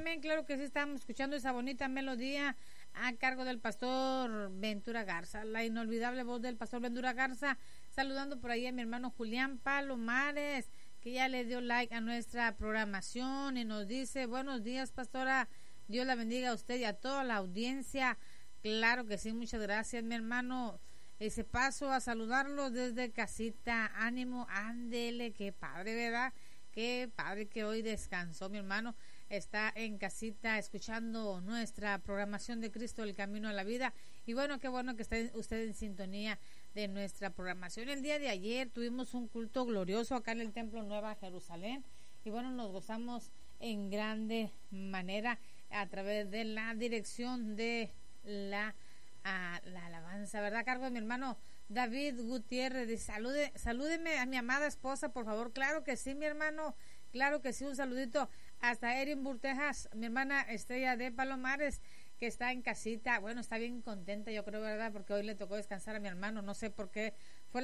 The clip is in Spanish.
amén, claro que sí, estamos escuchando esa bonita melodía a cargo del pastor Ventura Garza, la inolvidable voz del pastor Ventura Garza, saludando por ahí a mi hermano Julián Palomares, que ya le dio like a nuestra programación y nos dice, buenos días, pastora, Dios la bendiga a usted y a toda la audiencia. Claro que sí, muchas gracias, mi hermano. Ese paso a saludarlo desde casita, ánimo, ándele, qué padre, ¿verdad? Qué padre que hoy descansó, mi hermano. Está en casita escuchando nuestra programación de Cristo, el Camino a la Vida. Y bueno, qué bueno que está usted en sintonía de nuestra programación. El día de ayer tuvimos un culto glorioso acá en el Templo Nueva Jerusalén. Y bueno, nos gozamos en grande manera a través de la dirección de la alabanza, ¿verdad? A cargo de mi hermano David Gutiérrez. Dice, salúdeme a mi amada esposa, por favor. Claro que sí, mi hermano, claro que sí, un saludito hasta Edinburgh, Texas, mi hermana Estrella de Palomares, que está en casita. Bueno, está bien contenta, yo creo, ¿verdad? Porque hoy le tocó descansar a mi hermano, no sé por qué fue